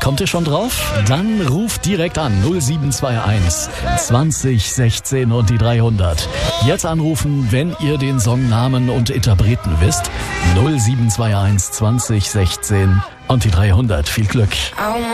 Kommt ihr schon drauf? Dann ruft direkt an 0721 20 16 und die 300. Jetzt anrufen, wenn ihr den Songnamen und Interpreten wisst. 0721 20 16 und die 300. Viel Glück.